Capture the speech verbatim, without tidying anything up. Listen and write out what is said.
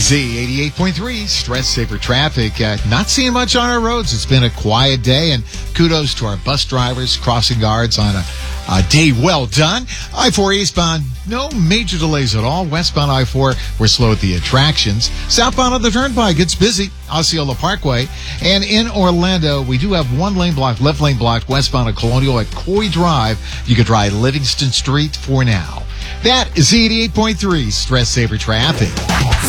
Z eighty-eight point three, Stress Saver Traffic. Uh, not seeing much on our roads. It's been a quiet day, and kudos to our bus drivers, crossing guards on a, a day well done. I four eastbound, no major delays at all. Westbound I four, we're slow at the attractions. Southbound on the Turnpike, it's busy. Osceola Parkway. And in Orlando, we do have one lane blocked, left lane blocked, westbound at Colonial at Coy Drive. You could try Livingston Street for now. That is eighty-eight point three, Stress Saver Traffic.